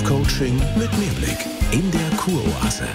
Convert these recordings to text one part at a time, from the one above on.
Selbstcoaching mit Mehrblick in der Kuroase.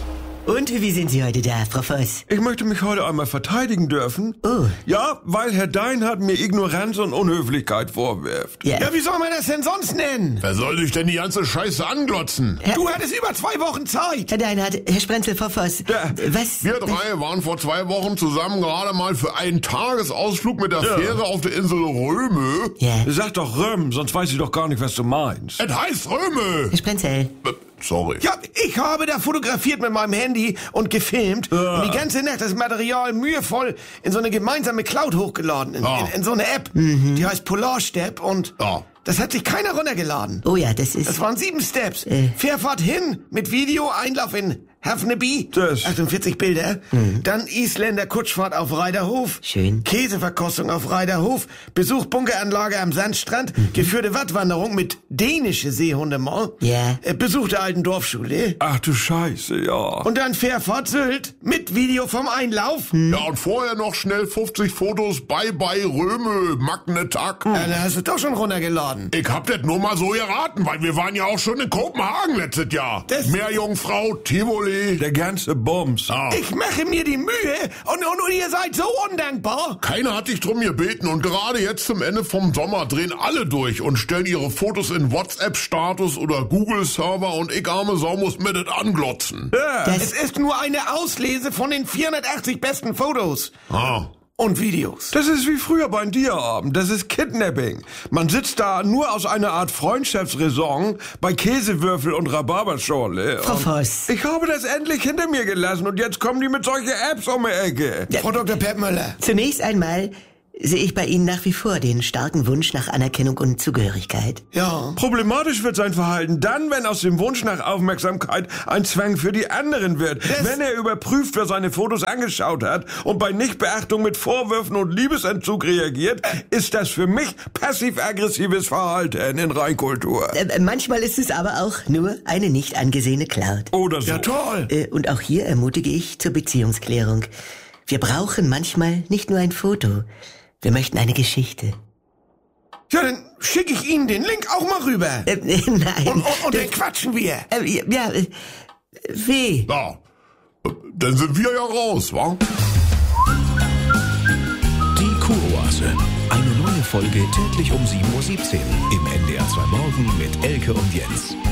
Und wie sind Sie heute da, Frau Voss? Ich möchte mich heute einmal verteidigen dürfen. Oh. Ja, weil Herr Deinhardt mir Ignoranz und Unhöflichkeit vorwirft. Ja. Ja, wie soll man das denn sonst nennen? Wer soll dich denn die ganze Scheiße anglotzen? Du hattest über 2 Wochen Zeit. Herr Deinhardt, Herr Sprenzel, Frau Voss. Was? Wir drei waren vor 2 Wochen zusammen gerade mal für einen Tagesausflug mit der Fähre auf der Insel Röme. Ja. Sag doch Röm, sonst weiß ich doch gar nicht, was du meinst. Es heißt Röme. Herr Sprenzel. Sorry. Ja, ich habe da fotografiert mit meinem Handy und gefilmt und die ganze Nacht das Material mühevoll in so eine gemeinsame Cloud hochgeladen. In so eine App. Die heißt Polarstep und das hat sich keiner runtergeladen. Oh ja, das ist... Das waren 7 Steps. Fährfahrt hin mit Video, Einlauf in Hafneby, Das- 48 Bilder. Dann Isländer Kutschfahrt auf Reiderhof. Schön. Käseverkostung auf Reiderhof. Besuch Bunkeranlage am Sandstrand. Geführte Wattwanderung mit dänische Seehunde mal. Ja. Besuch der alten Dorfschule. Ach du Scheiße, ja. Und dann Fährfahrt Sylt mit Video vom Einlauf. Ja, und vorher noch schnell 50 Fotos bei Röme, Magnetag. Ja, dann hast du doch schon runtergeladen. Ich hab das nur mal so geraten, weil wir waren ja auch schon in Kopenhagen letztes Jahr. Das- Meerjungfrau, Tivoli. Der ganze Bums. Ich mache mir die Mühe und ihr seid so undankbar. Keiner hat dich drum gebeten und gerade jetzt zum Ende vom Sommer drehen alle durch und stellen ihre Fotos in WhatsApp-Status oder Google-Server und ich arme Sau muss mir das anglotzen. Es ist nur eine Auslese von den 480 besten Fotos und Videos. Das ist wie früher beim Dia-Abend. Das ist Kidnapping. Man sitzt da nur aus einer Art Freundschaftsraison bei Käsewürfel und Rhabarberschorle. Frau Und Voss. ich habe das endlich hinter mir gelassen und jetzt kommen die mit solchen Apps um die Ecke. Frau Dr. Peppmüller. Zunächst einmal sehe ich bei Ihnen nach wie vor den starken Wunsch nach Anerkennung und Zugehörigkeit. Ja. Problematisch wird sein Verhalten dann, wenn aus dem Wunsch nach Aufmerksamkeit ein Zwang für die anderen wird. Wenn er überprüft, wer seine Fotos angeschaut hat und bei Nichtbeachtung mit Vorwürfen und Liebesentzug reagiert, ist das für mich passiv-aggressives Verhalten in Reinkultur. Manchmal ist es aber auch nur eine nicht angesehene Cloud. Oder so. Ja, toll. Und auch hier ermutige ich zur Beziehungsklärung. Wir brauchen manchmal nicht nur ein Foto. Wir möchten eine Geschichte. Ja, dann schicke ich Ihnen den Link auch mal rüber. Nein. Und dann quatschen wir. Wie? Ja, dann sind wir ja raus, wa? Die Kuroase. Eine neue Folge täglich um 7:17 Uhr im NDR 2 Morgen mit Elke und Jens.